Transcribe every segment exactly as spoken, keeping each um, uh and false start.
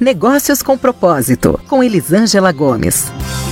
Negócios com Propósito, com Elisângela Gomes.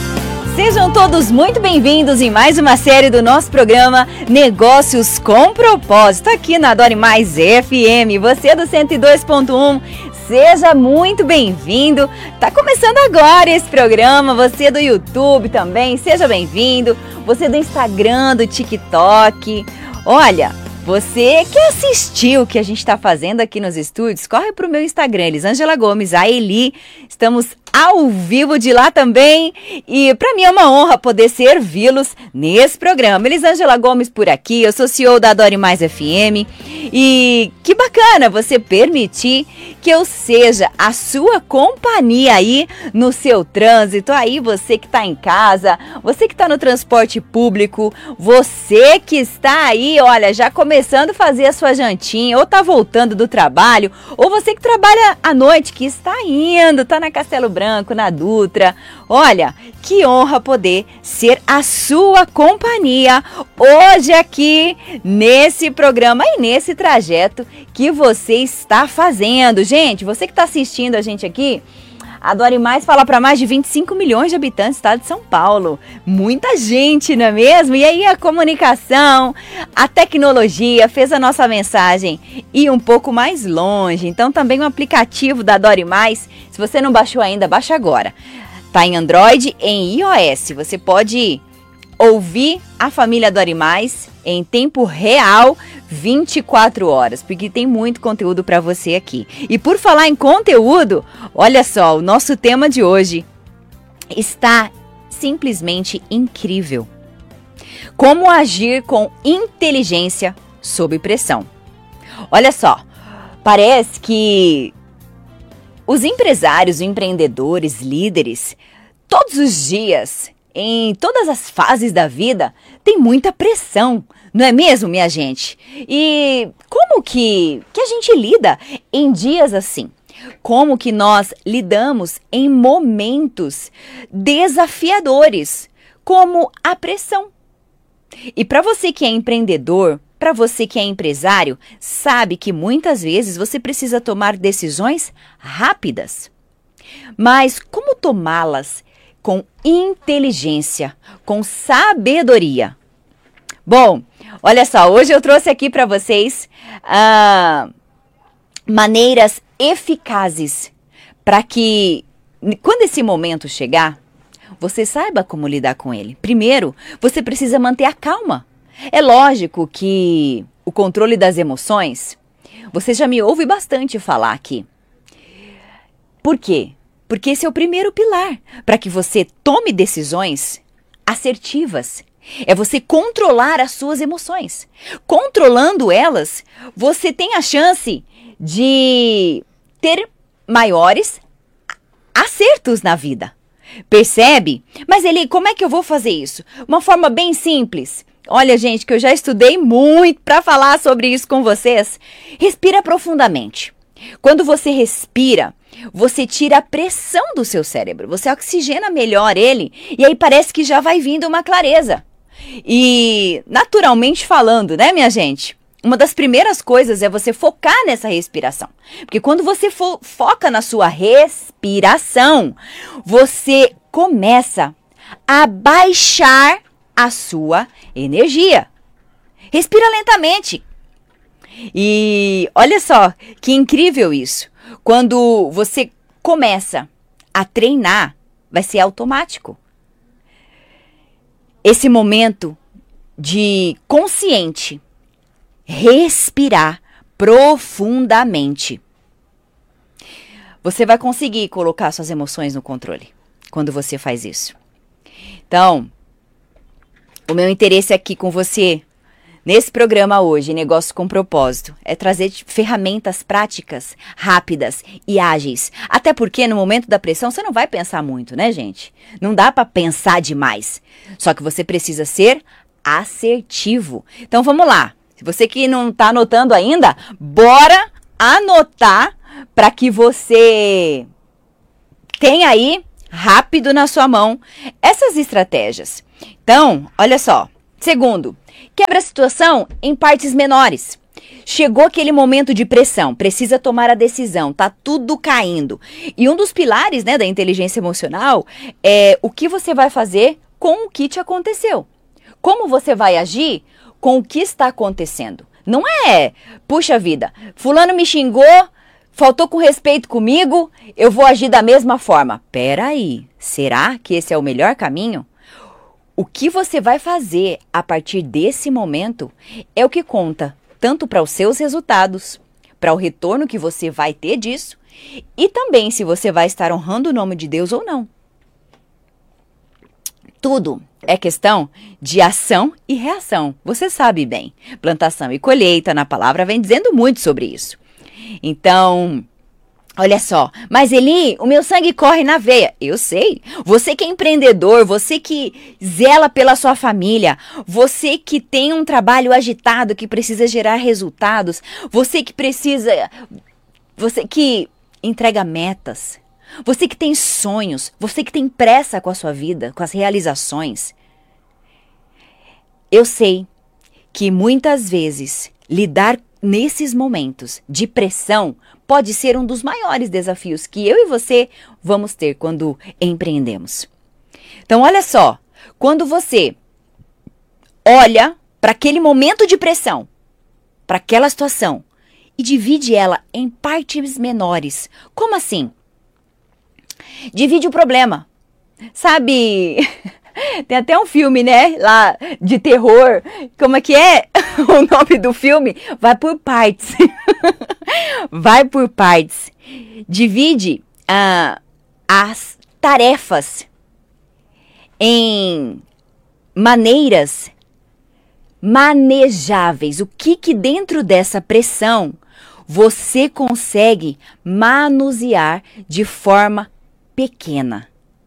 Sejam todos muito bem-vindos em mais uma série do nosso programa Negócios com Propósito, aqui na Adore Mais F M. Você do cento e dois ponto um, seja muito bem-vindo. Tá começando agora esse programa, você do YouTube também, seja bem-vindo. Você do Instagram, do TikTok. Olha, você que assistiu o que a gente está fazendo aqui nos estúdios, corre para o meu Instagram, Elisângela Gomes, a Eli. Estamos ao vivo de lá também e para mim é uma honra poder servi-los nesse programa. Elisângela Gomes por aqui, eu sou C E O da Adore Mais F M e que bacana você permitir que eu seja a sua companhia aí no seu trânsito, aí você que está em casa, você que está no transporte público, você que está aí, olha, já começando a fazer a sua jantinha ou está voltando do trabalho, ou você que trabalha à noite, que está indo, está na Castelo Branco, na Dutra. Olha, que honra poder ser a sua companhia hoje aqui nesse programa e nesse trajeto que você está fazendo. Gente, você que está assistindo a gente aqui, Adore Mais fala para mais de vinte e cinco milhões de habitantes do estado de São Paulo. Muita gente, não é mesmo? E aí a comunicação, a tecnologia fez a nossa mensagem ir um pouco mais longe. Então também o aplicativo da Adore Mais, se você não baixou ainda, baixa agora. Tá em Android e em iOS. Você pode ouvir a família Adore Mais em tempo real, vinte e quatro horas, porque tem muito conteúdo para você aqui. E por falar em conteúdo, olha só, o nosso tema de hoje está simplesmente incrível. Como agir com inteligência sob pressão. Olha só, parece que os empresários, empreendedores, líderes, todos os dias, em todas as fases da vida, tem muita pressão, não é mesmo, minha gente? E como que, que a gente lida em dias assim? Como que nós lidamos em momentos desafiadores, como a pressão? E para você que é empreendedor, para você que é empresário, sabe que muitas vezes você precisa tomar decisões rápidas. Mas como tomá-las com inteligência, com sabedoria? Bom, olha só, hoje eu trouxe aqui para vocês ah, maneiras eficazes para que, quando esse momento chegar, você saiba como lidar com ele. Primeiro, você precisa manter a calma. É lógico que o controle das emoções, você já me ouve bastante falar aqui. Por quê? Porque esse é o primeiro pilar para que você tome decisões assertivas. É você controlar as suas emoções. Controlando elas, você tem a chance de ter maiores acertos na vida. Percebe? Mas Eli, como é que eu vou fazer isso? Uma forma bem simples. Olha, gente, que eu já estudei muito para falar sobre isso com vocês. Respira profundamente. Quando você respira, você tira a pressão do seu cérebro, você oxigena melhor ele e aí parece que já vai vindo uma clareza. E naturalmente falando, né, minha gente? Uma das primeiras coisas é você focar nessa respiração. Porque quando você fo- foca na sua respiração, você começa a baixar a sua energia. Respira lentamente. E olha só, que incrível isso. Quando você começa a treinar, vai ser automático. Esse momento de consciente, respirar profundamente. Você vai conseguir colocar suas emoções no controle quando você faz isso. Então, o meu interesse aqui com você nesse programa hoje, Negócio com Propósito, é trazer ferramentas práticas, rápidas e ágeis. Até porque no momento da pressão você não vai pensar muito, né, gente? Não dá para pensar demais. Só que você precisa ser assertivo. Então vamos lá. Se você que não está anotando ainda, bora anotar para que você tenha aí rápido na sua mão essas estratégias. Então, olha só. Segundo, quebra a situação em partes menores. chegou aquele momento de pressão, precisa tomar a decisão, tá tudo caindo. E um dos pilares, né, da inteligência emocional é o que você vai fazer com o que te aconteceu. Como você vai agir com o que está acontecendo. Não é, puxa vida, fulano me xingou, faltou com respeito comigo, eu vou agir da mesma forma. Peraí, será que esse é o melhor caminho? O que você vai fazer a partir desse momento é o que conta, tanto para os seus resultados, para o retorno que você vai ter disso, e também se você vai estar honrando o nome de Deus ou não. Tudo é questão de ação e reação. Você sabe bem. Plantação e colheita, na palavra, vem dizendo muito sobre isso. Então, olha só. Mas Eli, o meu sangue corre na veia. Eu sei. Você que é empreendedor, você que zela pela sua família, você que tem um trabalho agitado que precisa gerar resultados, você que precisa, você que entrega metas, você que tem sonhos, você que tem pressa com a sua vida, com as realizações. Eu sei que muitas vezes lidar nesses momentos de pressão pode ser um dos maiores desafios que eu e você vamos ter quando empreendemos. Então, olha só, quando você olha para aquele momento de pressão, para aquela situação, e divide ela em partes menores. Como assim? Divide o problema. Sabe, tem até um filme, né, lá de terror. Como é que é o nome do filme? Vai por partes. Vai por partes. Divide ah, as tarefas em maneiras manejáveis. O que que dentro dessa pressão você consegue manusear de forma pequena?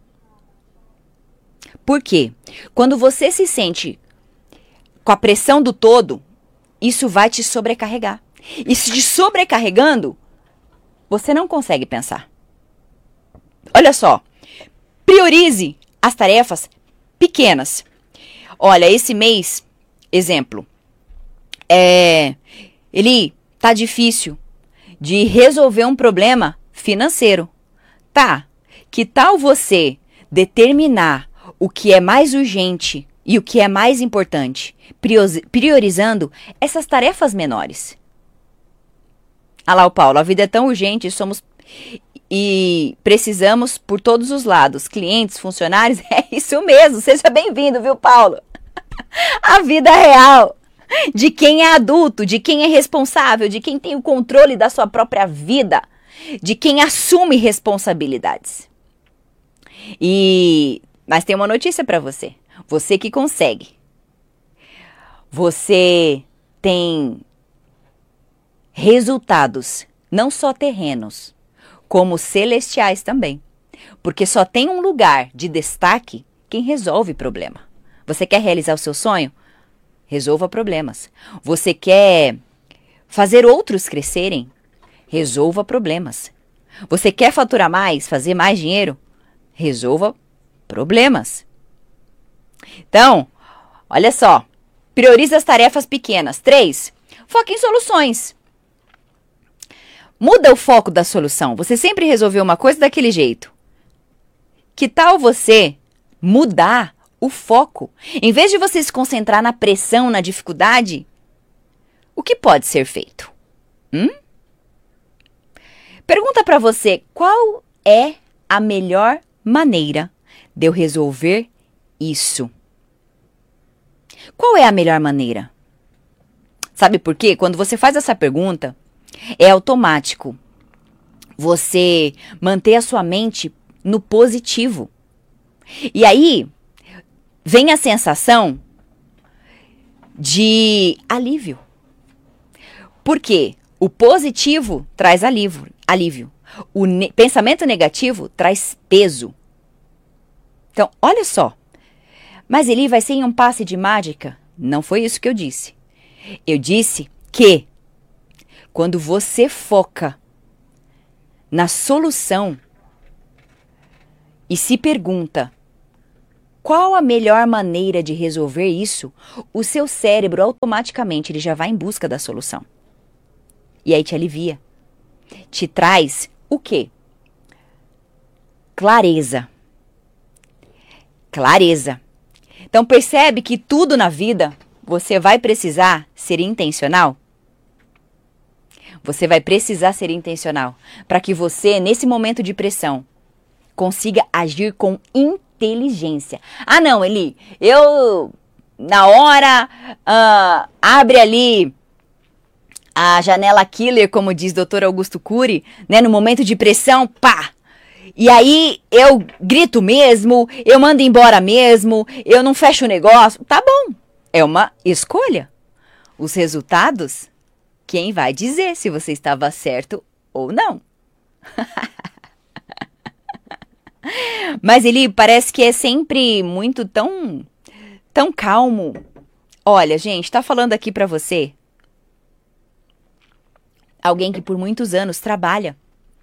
Por quê? Quando você se sente com a pressão do todo, isso vai te sobrecarregar. E se te sobrecarregando, você não consegue pensar. Olha só, priorize as tarefas pequenas. Olha, esse mês, exemplo, é, ele tá difícil de resolver um problema financeiro. Tá, que tal você determinar o que é mais urgente e o que é mais importante, priorizando essas tarefas menores? Ah lá o Paulo, a vida é tão urgente, somos e precisamos por todos os lados, clientes, funcionários, é isso mesmo, seja bem-vindo, viu, Paulo? A vida real de quem é adulto, de quem é responsável, de quem tem o controle da sua própria vida, de quem assume responsabilidades. E mas tem uma notícia para você. Você que consegue. Você tem resultados, não só terrenos, como celestiais também. Porque só tem um lugar de destaque quem resolve problema. Você quer realizar o seu sonho? Resolva problemas. Você quer fazer outros crescerem? Resolva problemas. Você quer faturar mais, fazer mais dinheiro? Resolva problemas. Então, olha só. Priorize as tarefas pequenas. Três, foque em soluções. Muda o foco da solução. Você sempre resolveu uma coisa daquele jeito. Que tal você mudar o foco? Em vez de você se concentrar na pressão, na dificuldade, o que pode ser feito? Hum? Pergunta para você, qual é a melhor maneira de eu resolver isso? Qual é a melhor maneira? Sabe por quê? Quando você faz essa pergunta, é automático você manter a sua mente no positivo. E aí, vem a sensação de alívio. Por quê? O positivo traz alívio. alívio. O ne- pensamento negativo traz peso. Então, olha só. Mas ele vai ser em um passe de mágica? Não foi isso que eu disse. Eu disse que quando você foca na solução e se pergunta qual a melhor maneira de resolver isso, o seu cérebro automaticamente ele já vai em busca da solução. E aí te alivia. Te traz o quê? Clareza. Clareza. Então percebe que tudo na vida você vai precisar ser intencional? Você vai precisar ser intencional para que você, nesse momento de pressão, consiga agir com inteligência. Ah não, Eli, eu na hora uh, abre ali a janela killer, como diz doutor Augusto Cury, né, no momento de pressão, pá! E aí eu grito mesmo, eu mando embora mesmo, eu não fecho o negócio. Tá bom, é uma escolha. Os resultados, quem vai dizer se você estava certo ou não? Mas ele parece que é sempre muito tão, tão calmo. Olha, gente, tá falando aqui pra você alguém que por muitos anos trabalha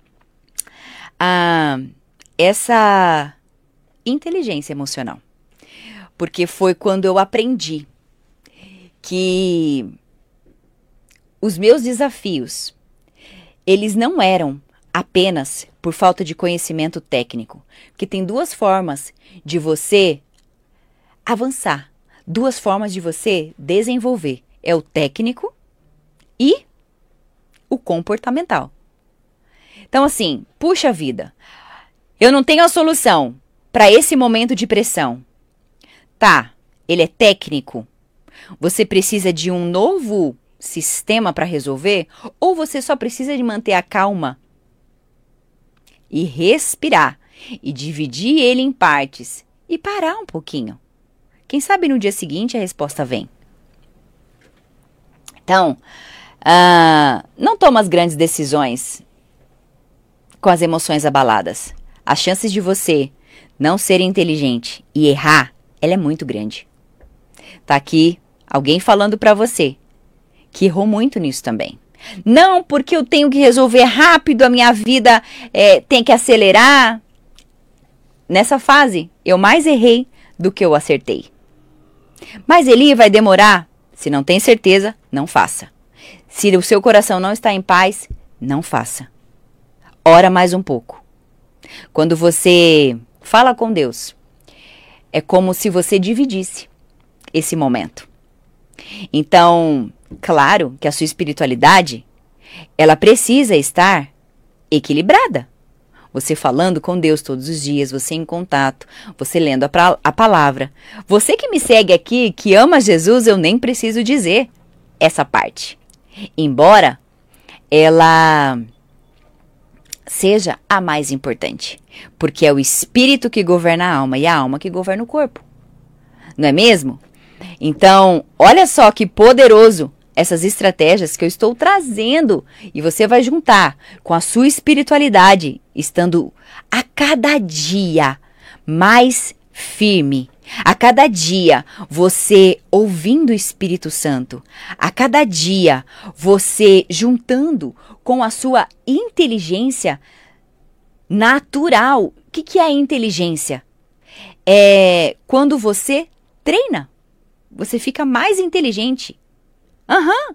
ah, essa inteligência emocional. Porque foi quando eu aprendi que os meus desafios, eles não eram apenas por falta de conhecimento técnico. Porque tem duas formas de você avançar, duas formas de você desenvolver. É o técnico e o comportamental. Então assim, puxa vida, eu não tenho a solução para esse momento de pressão. Tá, ele é técnico. Você precisa de um novo sistema para resolver? Ou você só precisa de manter a calma e respirar e dividir ele em partes e parar um pouquinho? Quem sabe no dia seguinte a resposta vem. Então, uh, não toma as grandes decisões com as emoções abaladas. As chances de você não ser inteligente e errar, ela é muito grande. Tá aqui alguém falando pra você que errou muito nisso também. Não, porque eu tenho que resolver rápido, a minha vida é, tem que acelerar. Nessa fase, eu mais errei do que eu acertei. Mas Eli, vai demorar? Se não tem certeza, não faça. Se o seu coração não está em paz, não faça. Ora mais um pouco. Quando você fala com Deus, é como se você dividisse esse momento. Então, claro que a sua espiritualidade, ela precisa estar equilibrada. Você falando com Deus todos os dias, você em contato, você lendo a, pra, a palavra. Você que me segue aqui, que ama Jesus, eu nem preciso dizer essa parte. Embora ela seja a mais importante, porque é o espírito que governa a alma e a alma que governa o corpo. Não é mesmo? Então, olha só que poderoso essas estratégias que eu estou trazendo e você vai juntar com a sua espiritualidade, estando a cada dia mais firme. A cada dia você ouvindo o Espírito Santo, a cada dia você juntando com a sua inteligência natural. O que, que é a inteligência? É quando você treina, você fica mais inteligente. Aham. Uhum.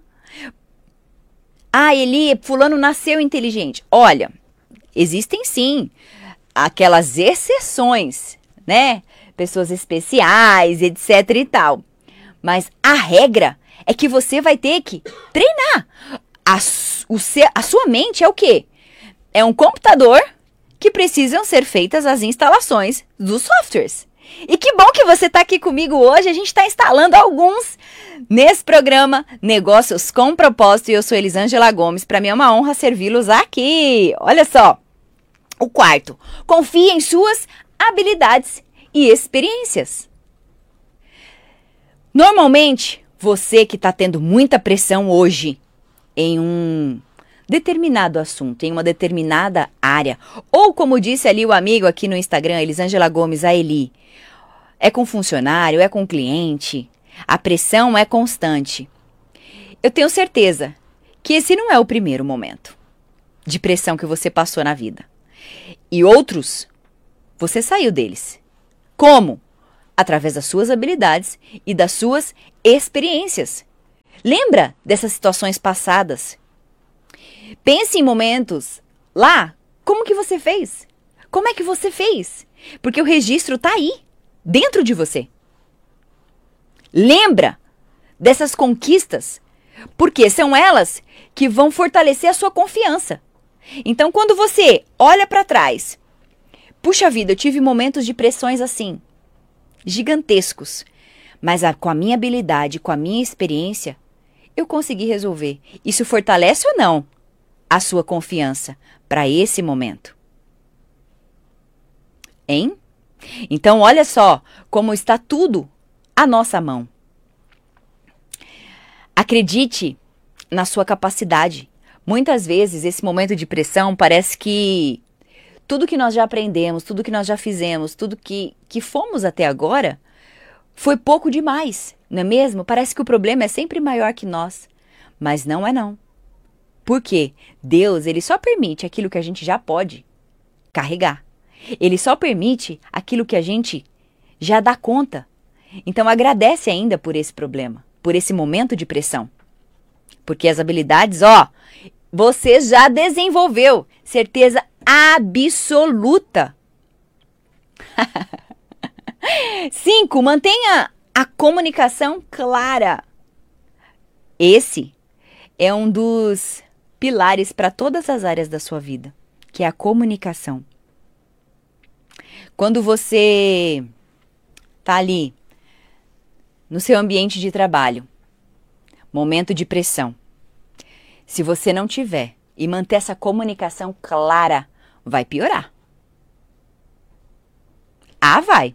Ah, Eli, fulano nasceu inteligente. Olha, existem sim aquelas exceções, né? Pessoas especiais, etc e tal. Mas a regra é que você vai ter que treinar. A, o seu, a sua mente é o quê? É um computador que precisam ser feitas as instalações dos softwares. E que bom que você está aqui comigo hoje. A gente está instalando alguns nesse programa Negócios com Propósito. E eu sou Elisângela Gomes. Para mim é uma honra servi-los aqui. Olha só. O quarto. Confie em suas habilidades e experiências. Normalmente, você que está tendo muita pressão hoje em um determinado assunto, em uma determinada área, ou como disse ali o amigo aqui no Instagram, Elisângela Gomes, a Eli, é com funcionário, é com cliente, a pressão é constante. Eu tenho certeza que esse não é o primeiro momento de pressão que você passou na vida. E outros, você saiu deles. Como? Através das suas habilidades e das suas experiências. Lembra dessas situações passadas Pense em momentos lá, como que você fez? Como é que você fez? Porque o registro está aí, dentro de você. Lembra dessas conquistas, porque são elas que vão fortalecer a sua confiança. Então, quando você olha para trás, puxa vida, eu tive momentos de pressões assim, gigantescos, mas a, com a minha habilidade, com a minha experiência, eu consegui resolver. Isso fortalece ou não a sua confiança para esse momento? Hein? Então, olha só como está tudo à nossa mão. Acredite na sua capacidade. Muitas vezes, esse momento de pressão parece que tudo que nós já aprendemos, tudo que nós já fizemos, tudo que, que fomos até agora, foi pouco demais, não é mesmo? Parece que o problema é sempre maior que nós. Mas não é não. Por quê? Deus, ele só permite aquilo que a gente já pode carregar. Ele só permite aquilo que a gente já dá conta. Então agradece ainda por esse problema, por esse momento de pressão. Porque as habilidades, ó, você já desenvolveu. Certeza absoluta. Cinco, mantenha a comunicação clara. Esse é um dos pilares para todas as áreas da sua vida, que é a comunicação. Quando você tá ali no seu ambiente de trabalho, momento de pressão, se você não tiver e manter essa comunicação clara, vai piorar. Ah, vai.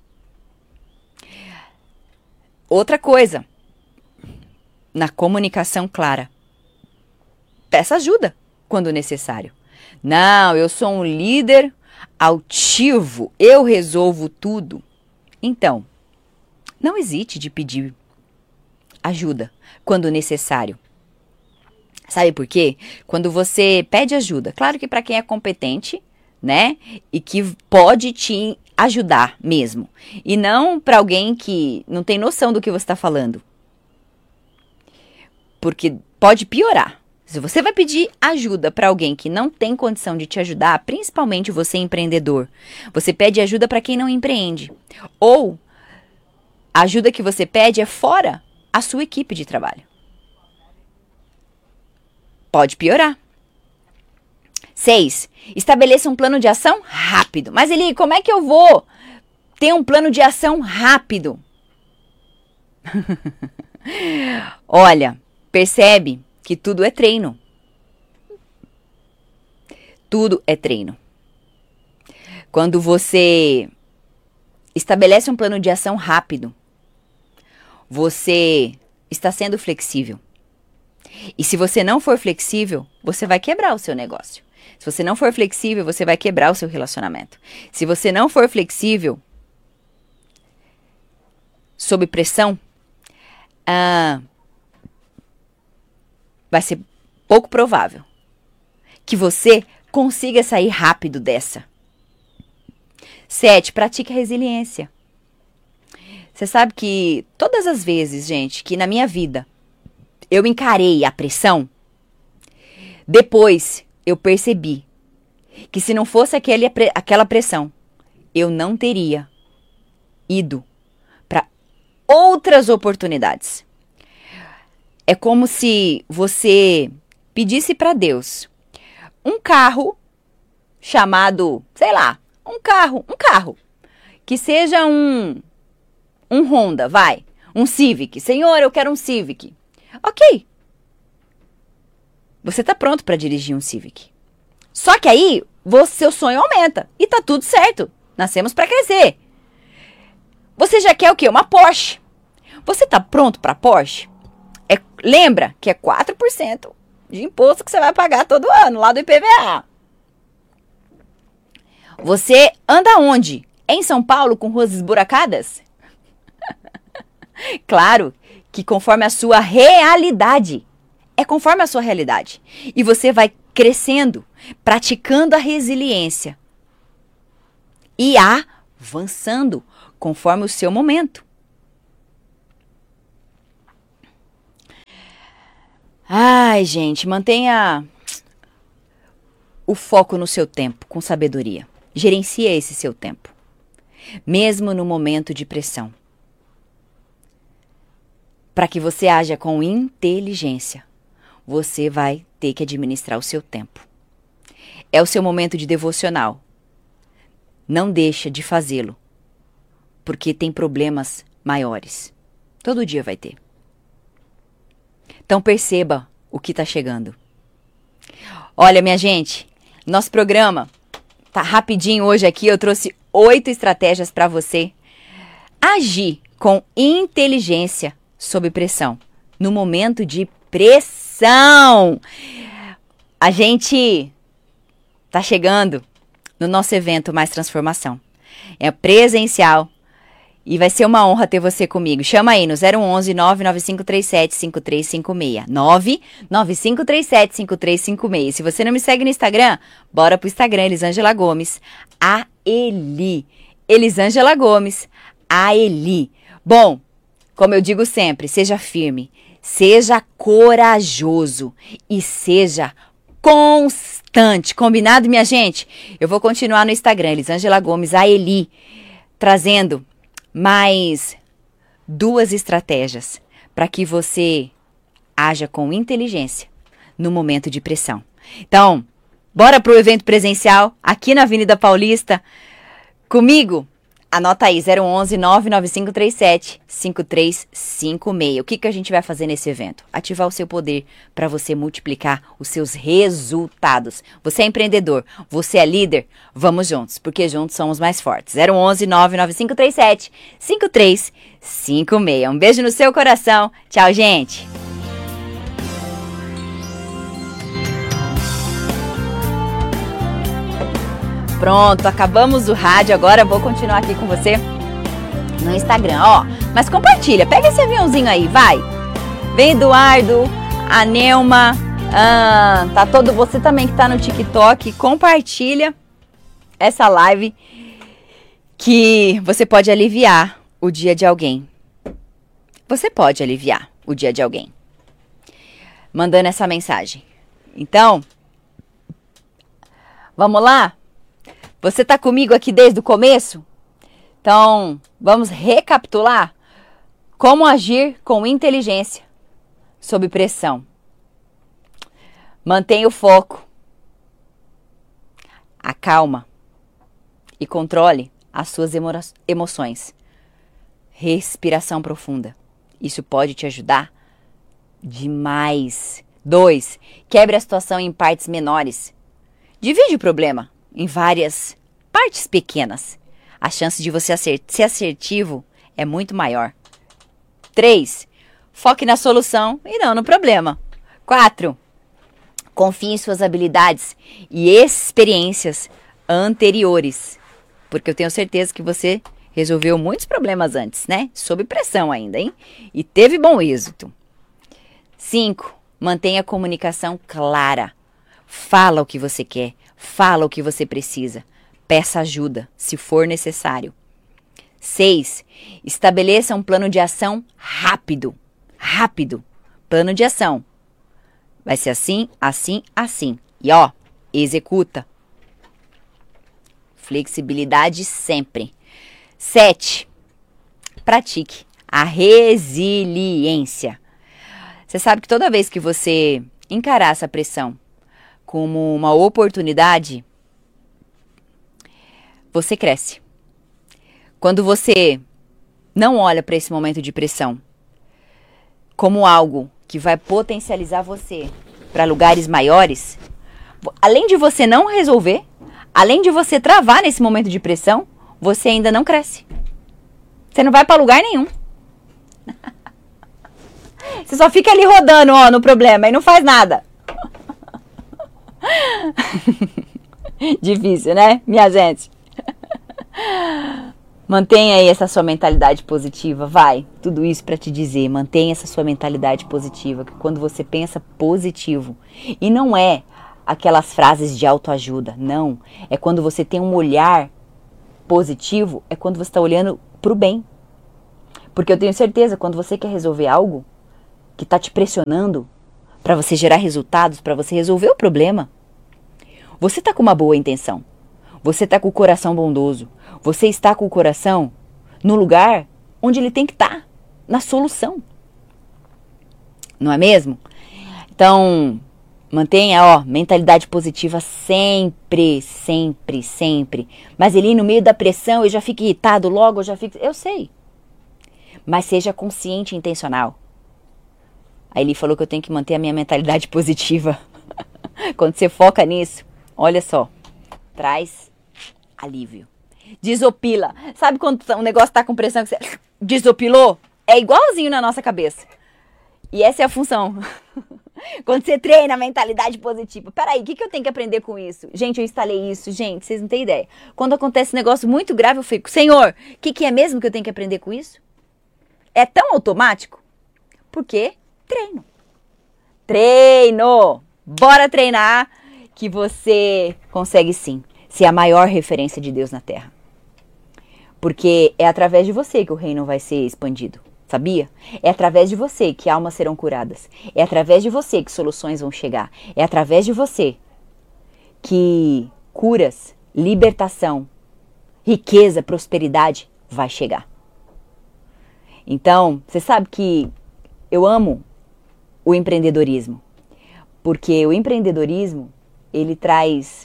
Outra coisa, na comunicação clara, peça ajuda quando necessário. Não, eu sou um líder altivo, eu resolvo tudo. Então, não hesite de pedir ajuda quando necessário. Sabe por quê? Quando você pede ajuda, claro que para quem é competente, né? E que pode te ajudar mesmo. E não para alguém que não tem noção do que você está falando. Porque pode piorar. Se você vai pedir ajuda para alguém que não tem condição de te ajudar, principalmente você empreendedor, você pede ajuda para quem não empreende. Ou a ajuda que você pede é fora a sua equipe de trabalho. Pode piorar. Seis, estabeleça um plano de ação rápido. Mas Eli, como é que eu vou ter um plano de ação rápido? Olha, percebe que tudo é treino. Tudo é treino. Quando você estabelece um plano de ação rápido, você está sendo flexível. E se você não for flexível, você vai quebrar o seu negócio. Se você não for flexível, você vai quebrar o seu relacionamento. Se você não for flexível, sob pressão, ah, vai ser pouco provável que você consiga sair rápido dessa. Sete, pratique a resiliência. Você sabe que todas as vezes, gente, que na minha vida eu encarei a pressão, depois eu percebi que se não fosse aquele, aquela pressão, eu não teria ido para outras oportunidades. É como se você pedisse para Deus um carro chamado, sei lá, um carro, um carro, que seja um, um Honda, vai, um Civic. Senhor, eu quero um Civic. Ok. Você está pronto para dirigir um Civic. Só que aí, você, seu sonho aumenta. E tá tudo certo. Nascemos para crescer. Você já quer o quê? Uma Porsche. Você está pronto para Porsche? É, lembra que é quatro por cento de imposto que você vai pagar todo ano, lá do I P V A. Você anda onde? Em São Paulo com ruas esburacadas? Claro que conforme a sua realidade. É conforme a sua realidade. E você vai crescendo, praticando a resiliência. E avançando conforme o seu momento. Ai, gente, mantenha o foco no seu tempo com sabedoria. Gerencie esse seu tempo, mesmo no momento de pressão, para que você haja com inteligência. Você vai ter que administrar o seu tempo. É o seu momento de devocional. Não deixa de fazê-lo, porque tem problemas maiores. Todo dia vai ter. Então perceba o que está chegando. Olha, minha gente, nosso programa tá rapidinho hoje aqui. Eu trouxe oito estratégias para você agir com inteligência sob pressão, no momento de pressão. A gente tá chegando no nosso evento Mais Transformação. É presencial e vai ser uma honra ter você comigo. Chama aí no zero onze, nove nove cinco três sete, cinco três cinco seis. nove nove cinco três sete, cinco três cinco seis. Se você não me segue no Instagram, bora pro Instagram, Elisângela Gomes, a Eli. Elisângela Gomes, a Eli. Bom, como eu digo sempre, seja firme, seja corajoso e seja constante. Combinado, minha gente? Eu vou continuar no Instagram, Elisângela Gomes, a Eli, trazendo mais duas estratégias para que você haja com inteligência no momento de pressão. Então, bora pro evento presencial aqui na Avenida Paulista comigo. Anota aí, zero onze, nove nove cinco três sete, cinco três cinco seis. O que, que a gente vai fazer nesse evento? Ativar o seu poder para você multiplicar os seus resultados. Você é empreendedor, você é líder? Vamos juntos, porque juntos somos mais fortes. zero onze, nove nove cinco três sete, cinco três cinco seis. Um beijo no seu coração. Tchau, gente. Pronto, acabamos o rádio, agora eu vou continuar aqui com você no Instagram, ó. Mas compartilha, pega esse aviãozinho aí, vai. Vem Eduardo, a Neuma, ah, tá todo, você também que tá no TikTok, compartilha essa live que você pode aliviar o dia de alguém. Você pode aliviar o dia de alguém mandando essa mensagem. Então, vamos lá? Você tá comigo aqui desde o começo? Então, vamos recapitular como agir com inteligência sob pressão. Mantenha o foco, acalma e controle as suas emo- emoções. Respiração profunda. Isso pode te ajudar demais. Dois, quebre a situação em partes menores. Divide o problema em várias partes pequenas. A chance de você ser assertivo é muito maior. Três, foque na solução e não no problema. Quatro, confie em suas habilidades e experiências anteriores. Porque eu tenho certeza que você resolveu muitos problemas antes, né? Sob pressão ainda, hein? E teve bom êxito. Cinco, mantenha a comunicação clara. Fala o que você quer. Fala o que você precisa. Peça ajuda, se for necessário. Seis, estabeleça um plano de ação rápido. Rápido. Plano de ação. Vai ser assim, assim, assim. E ó, executa. Flexibilidade sempre. Sete, pratique a resiliência. Você sabe que toda vez que você encarar essa pressão como uma oportunidade, você cresce. Quando você não olha para esse momento de pressão como algo que vai potencializar você para lugares maiores, além de você não resolver, além de você travar nesse momento de pressão, você ainda não cresce. Você não vai para lugar nenhum. Você só fica ali rodando, ó, no problema e não faz nada. Difícil, né, minha gente? Mantenha aí essa sua mentalidade positiva, vai. Tudo isso para te dizer, mantenha essa sua mentalidade positiva, que quando você pensa positivo, e não é aquelas frases de autoajuda, não. É quando você tem um olhar positivo, é quando você está olhando pro bem. Porque eu tenho certeza, quando você quer resolver algo que está te pressionando, para você gerar resultados, para você resolver o problema. Você está com uma boa intenção. Você está com o coração bondoso. Você está com o coração no lugar onde ele tem que estar, na solução. Não é mesmo? Então, mantenha, ó, mentalidade positiva sempre, sempre, sempre. Mas ali no meio da pressão eu já fico irritado logo, eu já fico... Eu sei. Mas seja consciente e intencional. Aí ele falou que eu tenho que manter a minha mentalidade positiva. Quando você foca nisso, olha só, traz alívio. Desopila. Sabe quando o negócio tá com pressão que você desopilou? É igualzinho na nossa cabeça. E essa é a função. Quando você treina a mentalidade positiva. Peraí, o que, que eu tenho que aprender com isso? Gente, eu instalei isso. Gente, vocês não têm ideia. Quando acontece um negócio muito grave, eu fico, Senhor, o que, que é mesmo que eu tenho que aprender com isso? É tão automático? Porque treino. Treino! Bora treinar que você consegue sim ser a maior referência de Deus na Terra. Porque é através de você que o reino vai ser expandido. Sabia? É através de você que almas serão curadas. É através de você que soluções vão chegar. É através de você que curas, libertação, riqueza, prosperidade vai chegar. Então, você sabe que eu amo o empreendedorismo. Porque o empreendedorismo, ele traz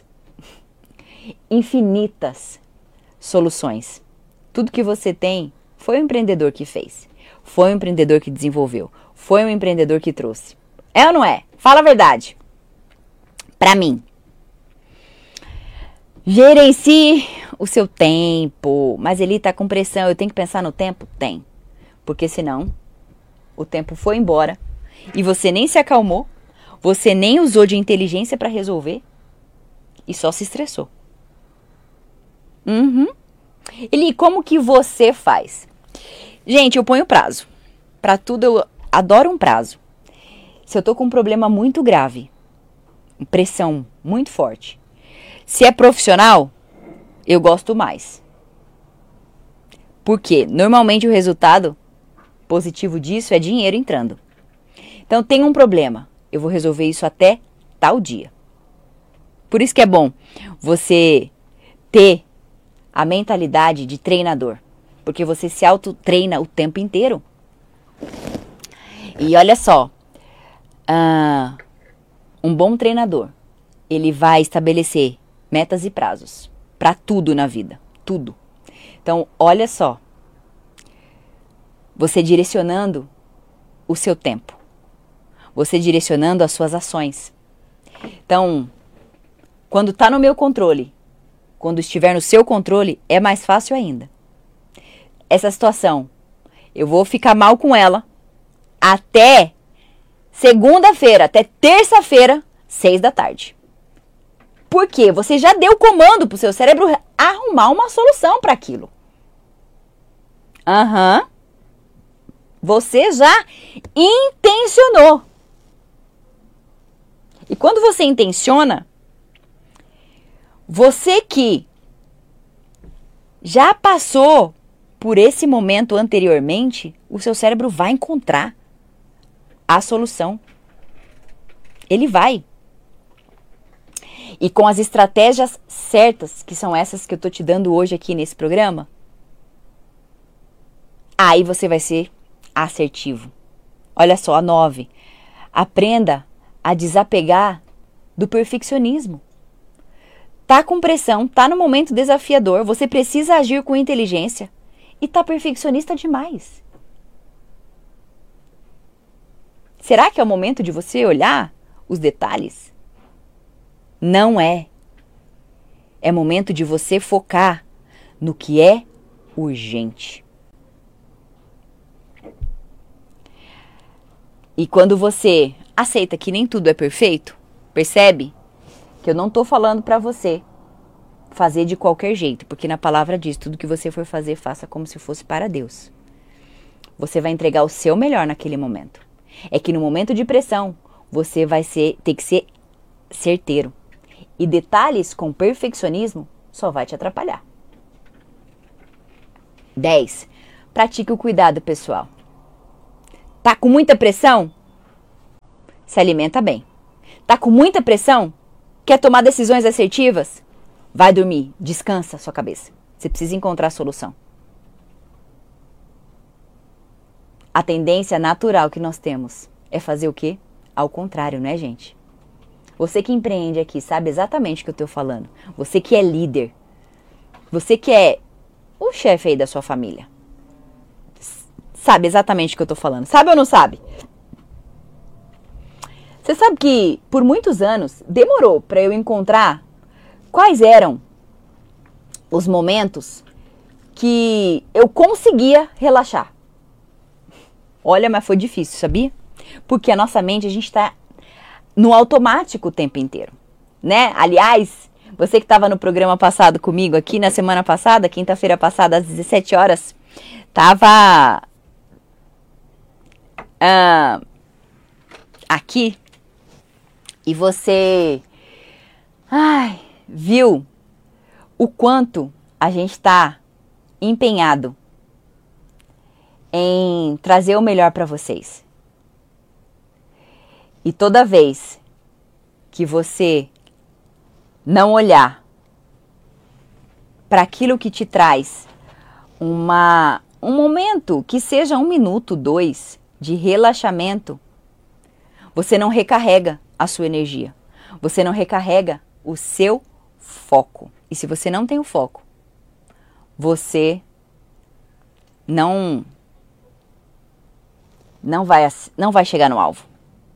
infinitas soluções. Tudo que você tem foi o empreendedor que fez. Foi o empreendedor que desenvolveu. Foi o empreendedor que trouxe. É ou não é? Fala a verdade. Pra mim. Gerencie o seu tempo. Mas ele tá com pressão. Eu tenho que pensar no tempo? Tem. Porque senão, o tempo foi embora. E você nem se acalmou. Você nem usou de inteligência pra resolver. E só se estressou. Uhum. Eli, como que você faz? Gente, eu ponho prazo. Pra tudo eu adoro um prazo. Se eu tô com um problema muito grave, pressão muito forte. Se é profissional, eu gosto mais. Por quê? Normalmente o resultado positivo disso é dinheiro entrando. Então tem um problema. Eu vou resolver isso até tal dia. Por isso que é bom você ter a mentalidade de treinador. Porque você se autotreina o tempo inteiro. E olha só. Uh, um bom treinador, ele vai estabelecer metas e prazos. Para tudo na vida. Tudo. Então, olha só. Você direcionando o seu tempo. Você direcionando as suas ações. Então, quando está no meu controle, quando estiver no seu controle, é mais fácil ainda. Essa situação, eu vou ficar mal com ela até segunda-feira, até terça-feira, seis da tarde. Por quê? Você já deu comando pro seu cérebro arrumar uma solução para aquilo. Aham. Uhum. Você já intencionou. E quando você intenciona, você que já passou por esse momento anteriormente, o seu cérebro vai encontrar a solução. Ele vai. E com as estratégias certas, que são essas que eu tô te dando hoje aqui nesse programa, aí você vai ser assertivo. Olha só, a nove. Aprenda a desapegar do perfeccionismo. Tá com pressão, tá no momento desafiador, você precisa agir com inteligência e tá perfeccionista demais. Será que é o momento de você olhar os detalhes? Não é. É momento de você focar no que é urgente. E quando você aceita que nem tudo é perfeito, percebe que eu não tô falando pra você fazer de qualquer jeito, porque na palavra diz, tudo que você for fazer, faça como se fosse para Deus. Você vai entregar o seu melhor naquele momento. É que no momento de pressão, você vai ser, ter que ser certeiro. E detalhes com perfeccionismo só vai te atrapalhar. dez. Pratique o cuidado pessoal. Tá com muita pressão? Se alimenta bem. Tá com muita pressão? Quer tomar decisões assertivas? Vai dormir, descansa a sua cabeça. Você precisa encontrar a solução. A tendência natural que nós temos é fazer o quê? Ao contrário, né, gente? Você que empreende aqui sabe exatamente o que eu estou falando. Você que é líder. Você que é o chefe aí da sua família. Sabe exatamente o que eu estou falando. Sabe ou não sabe? Você sabe que por muitos anos demorou para eu encontrar quais eram os momentos que eu conseguia relaxar. Olha, mas foi difícil, sabia? Porque a nossa mente, a gente está no automático o tempo inteiro, né? Aliás, você que estava no programa passado comigo aqui, na semana passada, quinta-feira passada, às dezessete horas, estava uh, aqui e você ai, viu o quanto a gente está empenhado em trazer o melhor para vocês. E toda vez que você não olhar para aquilo que te traz uma, um momento, que seja um minuto, dois, de relaxamento, você não recarrega a sua energia. Você não recarrega o seu foco. E se você não tem o foco, você não, não, vai, não vai chegar no alvo.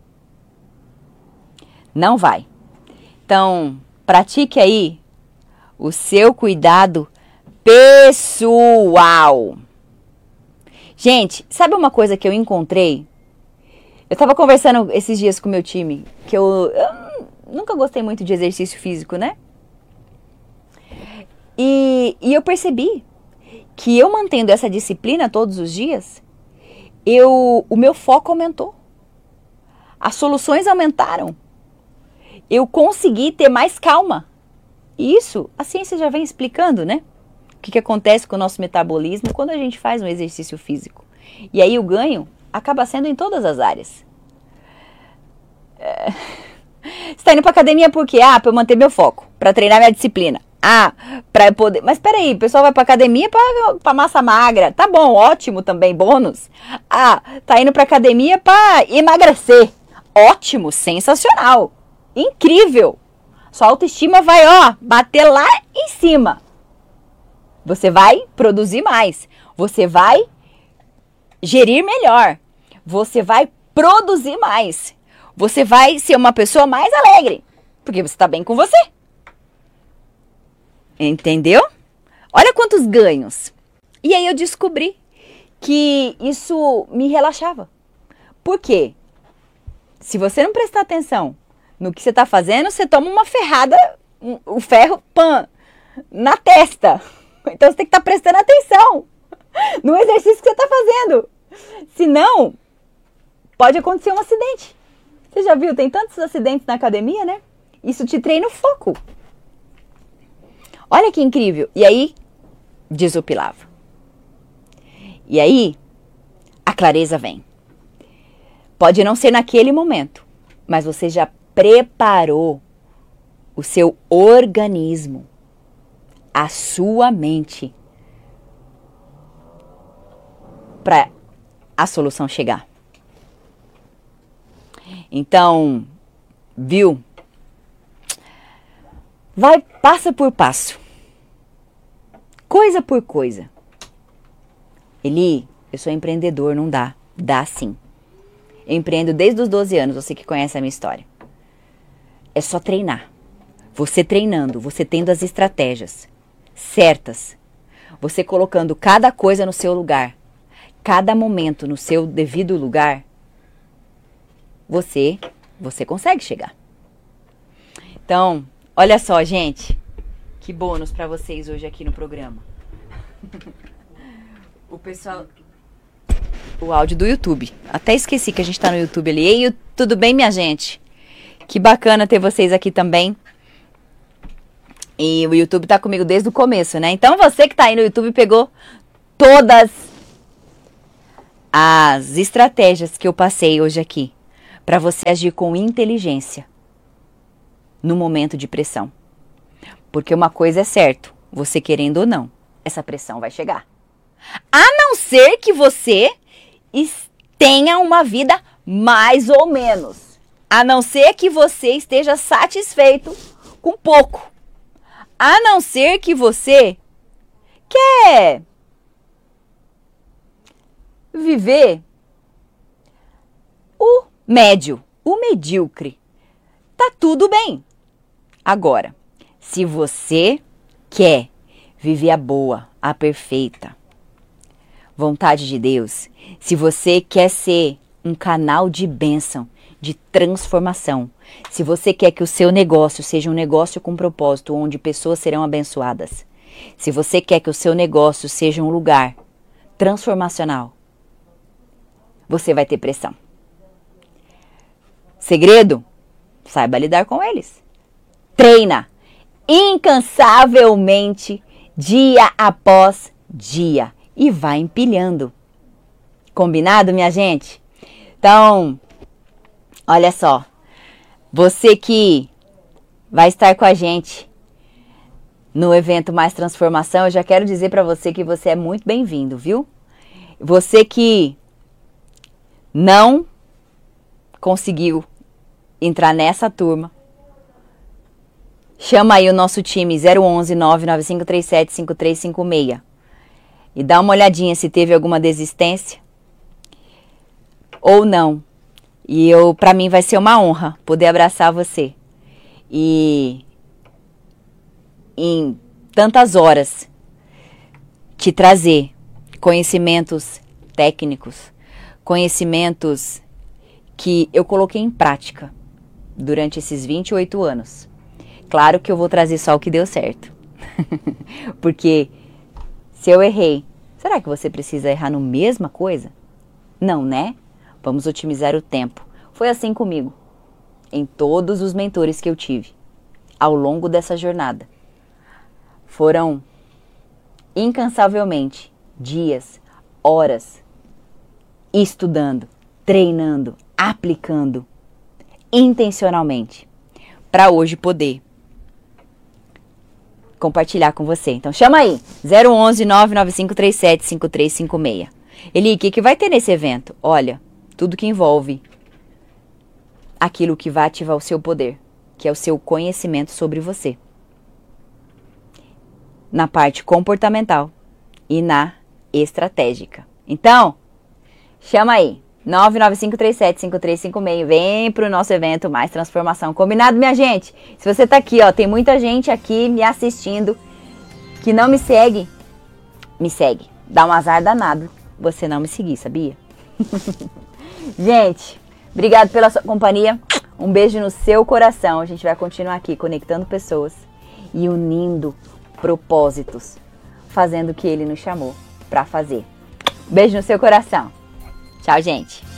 Não vai. Então, pratique aí o seu cuidado pessoal. Gente, sabe uma coisa que eu encontrei? Eu estava conversando esses dias com o meu time, que eu, eu nunca gostei muito de exercício físico, né? E, e eu percebi que eu mantendo essa disciplina todos os dias, eu, o meu foco aumentou. As soluções aumentaram. Eu consegui ter mais calma. E isso, a ciência já vem explicando, né? O que, que acontece com o nosso metabolismo quando a gente faz um exercício físico. E aí o ganho acaba sendo em todas as áreas. É... Você está indo para academia por quê? Ah, para eu manter meu foco, para treinar minha disciplina. Ah, para eu poder... Mas peraí, o pessoal vai para academia para massa magra. Tá bom, ótimo também, bônus. Ah, tá indo para academia para emagrecer. Ótimo, sensacional. Incrível! Sua autoestima vai, ó, bater lá em cima. Você vai produzir mais. Você vai gerir melhor. Você vai produzir mais. Você vai ser uma pessoa mais alegre. Porque você está bem com você. Entendeu? Olha quantos ganhos. E aí eu descobri que isso me relaxava. Por quê? Se você não prestar atenção no que você está fazendo, você toma uma ferrada, um, o ferro, pã, na testa. Então você tem que estar tá prestando atenção no exercício que você está fazendo. Senão, pode acontecer um acidente. Você já viu? Tem tantos acidentes na academia, né? Isso te treina o foco. Olha que incrível. E aí, desopilava. E aí, a clareza vem. Pode não ser naquele momento, mas você já preparou o seu organismo, a sua mente, para a solução chegar. Então, viu? Vai passo por passo, coisa por coisa. Eli, eu sou empreendedor, não dá. Dá sim. Eu empreendo desde os doze anos, você que conhece a minha história. É só treinar. Você treinando, você tendo as estratégias certas. Você colocando cada coisa no seu lugar. Cada momento no seu devido lugar. Você, você consegue chegar. Então, olha só, gente. Que bônus para vocês hoje aqui no programa. O pessoal... O áudio do YouTube. Até esqueci que a gente tá no YouTube ali. Ei, tudo bem, minha gente? Que bacana ter vocês aqui também. E o YouTube tá comigo desde o começo, né? Então você que tá aí no YouTube pegou todas as estratégias que eu passei hoje aqui para você agir com inteligência no momento de pressão. Porque uma coisa é certo, você querendo ou não, essa pressão vai chegar. A não ser que você tenha uma vida mais ou menos. A não ser que você esteja satisfeito com pouco. A não ser que você quer viver o médio, o medíocre. Tá tudo bem. Agora, se você quer viver a boa, a perfeita vontade de Deus, se você quer ser um canal de bênção, de transformação, se você quer que o seu negócio seja um negócio com propósito, onde pessoas serão abençoadas, se você quer que o seu negócio seja um lugar transformacional, você vai ter pressão. Segredo? Saiba lidar com eles. Treina incansavelmente, dia após dia, e vai empilhando. Combinado, minha gente? Então, olha só, você que vai estar com a gente no evento Mais Transformação, eu já quero dizer para você que você é muito bem-vindo, viu? Você que não conseguiu entrar nessa turma, chama aí o nosso time zero onze, nove nove cinco três sete, cinco três cinco seis e dá uma olhadinha se teve alguma desistência ou não. E eu, para mim vai ser uma honra poder abraçar você e em tantas horas te trazer conhecimentos técnicos, conhecimentos que eu coloquei em prática durante esses vinte e oito anos. Claro que eu vou trazer só o que deu certo. Porque se eu errei, será que você precisa errar no mesma coisa? Não, né? Vamos otimizar o tempo. Foi assim comigo, em todos os mentores que eu tive, ao longo dessa jornada. Foram incansavelmente dias, horas, estudando, treinando, aplicando, intencionalmente, para hoje poder compartilhar com você. Então chama aí, zero onze, nove nove cinco três sete, cinco três cinco seis. Eli, o que, que vai ter nesse evento? Olha, tudo que envolve aquilo que vai ativar o seu poder, que é o seu conhecimento sobre você. Na parte comportamental e na estratégica. Então, chama aí, nove nove cinco três sete, cinco três cinco seis. Vem pro nosso evento Mais Transformação. Combinado, minha gente? Se você tá aqui, ó, tem muita gente aqui me assistindo que não me segue. Me segue. Dá um azar danado você não me seguir, sabia? Gente, obrigado pela sua companhia. Um beijo no seu coração. A gente vai continuar aqui conectando pessoas e unindo propósitos, fazendo o que ele nos chamou para fazer. Beijo no seu coração. Tchau, gente.